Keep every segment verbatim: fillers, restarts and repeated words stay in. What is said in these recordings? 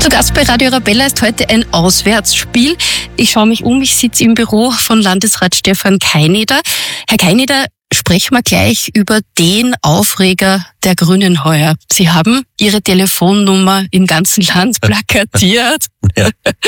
Zu Gast bei Radio Arabella ist heute ein Auswärtsspiel. Ich schaue mich um, ich sitze im Büro von Landesrat Stefan Keineder. Herr Keineder, sprechen wir gleich über den Aufreger der Grünen heuer. Sie haben Ihre Telefonnummer im ganzen Land plakatiert. Ja.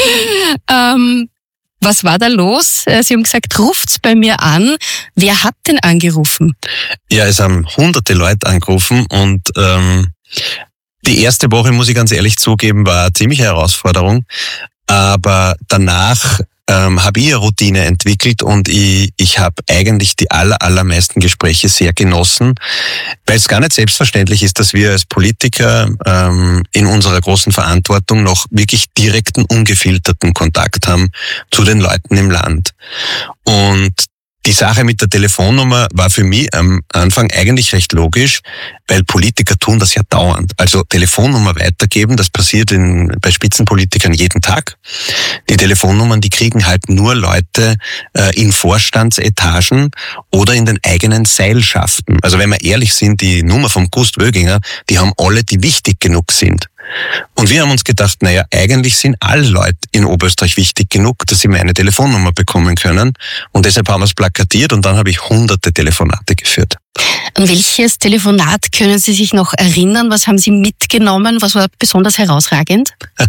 ähm, was war da los? Sie haben gesagt, ruft's bei mir an. Wer hat denn angerufen? Ja, es haben hunderte Leute angerufen und ähm, die erste Woche, muss ich ganz ehrlich zugeben, war eine ziemliche Herausforderung. Aber danach ähm, habe ich eine Routine entwickelt und ich, ich habe eigentlich die aller, allermeisten Gespräche sehr genossen, weil es gar nicht selbstverständlich ist, dass wir als Politiker ähm, in unserer großen Verantwortung noch wirklich direkten, ungefilterten Kontakt haben zu den Leuten im Land. Und die Sache mit der Telefonnummer war für mich am Anfang eigentlich recht logisch, weil Politiker tun das ja dauernd. Also Telefonnummer weitergeben, das passiert in, bei Spitzenpolitikern jeden Tag. Die Telefonnummern, die kriegen halt nur Leute äh, in Vorstandsetagen oder in den eigenen Seilschaften. Also wenn wir ehrlich sind, die Nummer vom Gust Wöginger, die haben alle, die wichtig genug sind. Und wir haben uns gedacht, naja, eigentlich sind alle Leute in Oberösterreich wichtig genug, dass sie meine Telefonnummer bekommen können. Und deshalb haben wir es plakatiert und dann habe ich hunderte Telefonate geführt. An welches Telefonat können Sie sich noch erinnern? Was haben Sie mitgenommen? Was war besonders herausragend?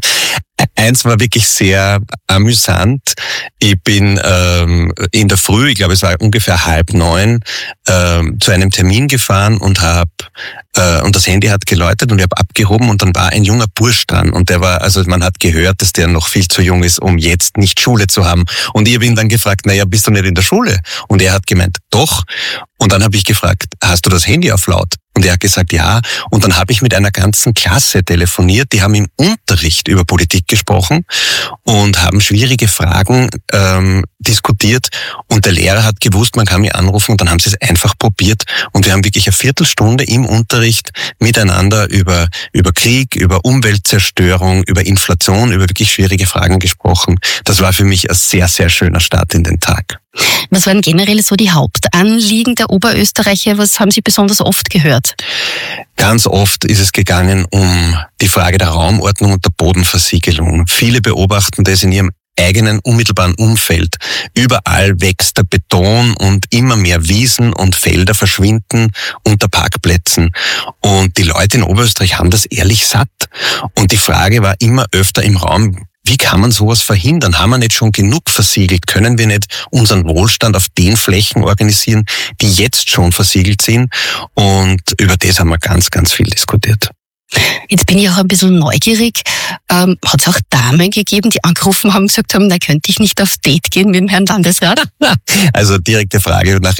Eins war wirklich sehr amüsant. Ich bin ähm, in der Früh, ich glaube es war ungefähr halb neun, ähm, zu einem Termin gefahren und habe äh, und das Handy hat geläutet und ich habe abgehoben und dann war ein junger Bursch dran und der war, also man hat gehört, dass der noch viel zu jung ist, um jetzt nicht Schule zu haben. Und ich habe ihn dann gefragt, naja, bist du nicht in der Schule? Und er hat gemeint, doch. Und dann habe ich gefragt, hast du das Handy auf laut? Und er hat gesagt, ja. Und dann habe ich mit einer ganzen Klasse telefoniert. Die haben im Unterricht über Politik gesprochen und haben schwierige Fragen ähm, diskutiert. Und der Lehrer hat gewusst, man kann mich anrufen. Und dann haben sie es einfach probiert. Und wir haben wirklich eine Viertelstunde im Unterricht miteinander über über Krieg, über Umweltzerstörung, über Inflation, über wirklich schwierige Fragen gesprochen. Das war für mich ein sehr, sehr schöner Start in den Tag. Was waren generell so die Hauptanliegen der Oberösterreicher? Was haben Sie besonders oft gehört? Ganz oft ist es gegangen um die Frage der Raumordnung und der Bodenversiegelung. Viele beobachten das in ihrem eigenen unmittelbaren Umfeld. Überall wächst der Beton und immer mehr Wiesen und Felder verschwinden unter Parkplätzen. Und die Leute in Oberösterreich haben das ehrlich satt. Und die Frage war immer öfter im Raum, wie kann man sowas verhindern? Haben wir nicht schon genug versiegelt? Können wir nicht unseren Wohlstand auf den Flächen organisieren, die jetzt schon versiegelt sind? Und über das haben wir ganz, ganz viel diskutiert. Jetzt bin ich auch ein bisschen neugierig. Ähm, hat es auch Damen gegeben, die angerufen haben und gesagt haben, na, könnte ich nicht auf Date gehen mit dem Herrn Landesrat? Also direkte Frage nach